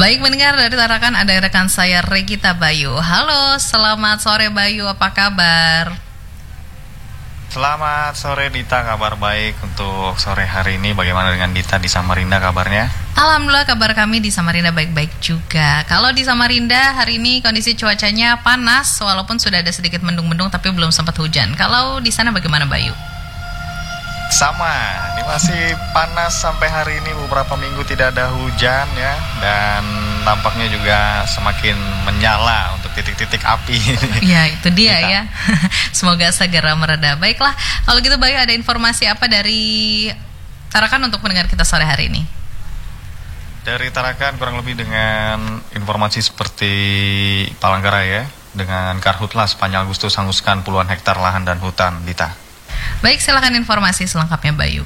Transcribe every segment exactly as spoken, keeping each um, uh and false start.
Baik, mendengar dari Tarakan ada rekan saya Regita Bayu. Halo, selamat sore Bayu, apa kabar? Selamat sore Dita, kabar baik untuk sore hari ini. Bagaimana dengan Dita di Samarinda kabarnya? Alhamdulillah kabar kami di Samarinda baik-baik juga. Kalau di Samarinda hari ini kondisi cuacanya panas, walaupun sudah ada sedikit mendung-mendung tapi belum sempat hujan. Kalau di sana bagaimana Bayu? Sama, ini masih panas sampai hari ini, beberapa minggu tidak ada hujan ya. Dan tampaknya juga semakin menyala untuk titik-titik api. Ya itu dia Dita. ya. Semoga segera mereda. Baiklah, kalau gitu Bayu ada informasi apa dari Tarakan untuk pendengar kita sore hari ini? Dari Tarakan kurang lebih dengan informasi seperti Palangkaraya dengan Karhutla sepanjang Agustus hanguskan puluhan hektar lahan dan hutan, Dita. Baik, silakan informasi selengkapnya Bayu.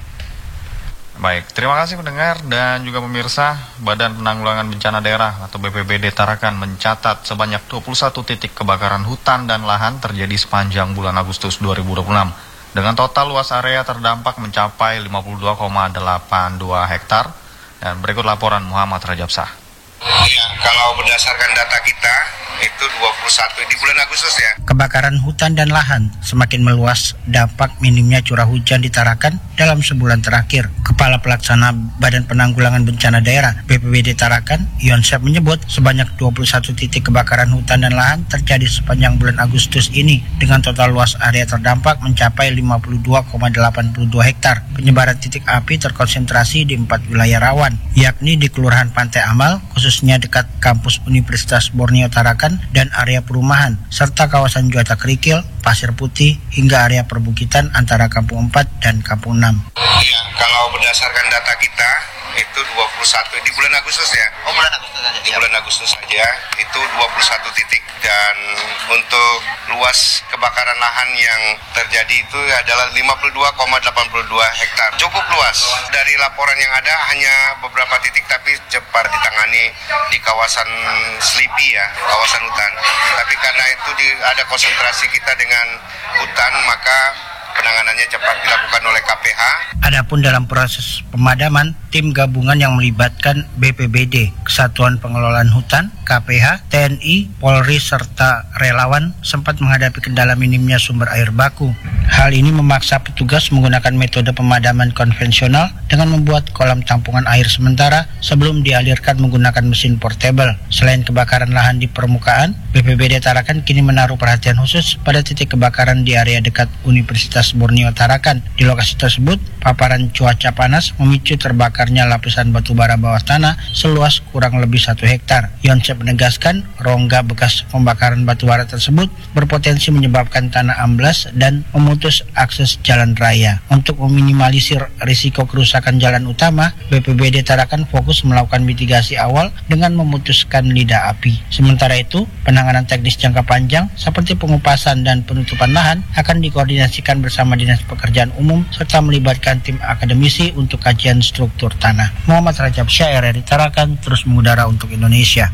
Baik, terima kasih pendengar dan juga pemirsa. Badan Penanggulangan Bencana Daerah atau B P B D Tarakan mencatat sebanyak dua puluh satu titik kebakaran hutan dan lahan terjadi sepanjang bulan Agustus dua ribu dua puluh enam. Dengan total luas area terdampak mencapai lima puluh dua koma delapan dua hektar. Dan berikut laporan Muhammad Rajabsah. Ya, kalau berdasarkan data kita itu dua puluh satu di bulan Agustus ya. Kebakaran hutan dan lahan semakin meluas dampak minimnya curah hujan di Tarakan dalam sebulan terakhir. Kepala Pelaksana Badan Penanggulangan Bencana Daerah B P B D Tarakan, Yonsep menyebut sebanyak dua puluh satu titik kebakaran hutan dan lahan terjadi sepanjang bulan Agustus ini dengan total luas area terdampak mencapai lima puluh dua koma delapan dua hektar. Penyebaran titik api terkonsentrasi di empat wilayah rawan, yakni di Kelurahan Pantai Amal, khususnya dekat kampus Universitas Borneo Tarakan dan area perumahan, serta kawasan Juata Kerikil, Pasir Putih, hingga area perbukitan antara Kampung empat dan Kampung enam. Ya, kalau berdasarkan data kita itu dua puluh satu di bulan Agustus ya. Oh, bulan Agustus saja. Di bulan Agustus saja itu dua puluh satu titik, dan untuk luas kebakaran lahan yang terjadi itu adalah lima puluh dua koma delapan dua hektar. Cukup luas. Dari laporan yang ada hanya beberapa titik tapi cepat ditangani di kawasan Slipi ya, kawasan hutan. Tapi karena itu di, ada konsentrasi kita dengan hutan, maka penanganannya cepat dilakukan oleh K P H. Adapun dalam proses pemadaman, tim gabungan yang melibatkan B P B D, Kesatuan Pengelolaan Hutan, K P H, T N I, Polri, serta relawan sempat menghadapi kendala minimnya sumber air baku. Hal ini memaksa petugas menggunakan metode pemadaman konvensional dengan membuat kolam tampungan air sementara sebelum dialirkan menggunakan mesin portable. Selain kebakaran lahan di permukaan, B P B D Tarakan kini menaruh perhatian khusus pada titik kebakaran di area dekat Universitas Borneo Tarakan. Di lokasi tersebut, paparan cuaca panas memicu terbakarnya lapisan batubara bawah tanah seluas kurang lebih satu hektar. Yonsep menegaskan, rongga bekas pembakaran batubara tersebut berpotensi menyebabkan tanah amblas dan memutus akses jalan raya. Untuk meminimalisir risiko kerusakan jalan utama, B P B D Tarakan fokus melakukan mitigasi awal dengan memutuskan lidah api. Sementara itu, penanganan teknis jangka panjang seperti pengupasan dan penutupan lahan akan dikoordinasikan bersama Dinas Pekerjaan Umum serta melibatkan tim akademisi untuk kajian struktur tanah. Muhammad Rajabsah, R R I Tarakan, terus mengudara untuk Indonesia.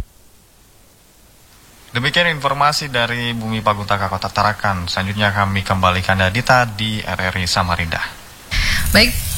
Demikian informasi dari Bumi Paguntaka Kota Tarakan. Selanjutnya kami kembalikan Dita di R R I Samarinda. Baik,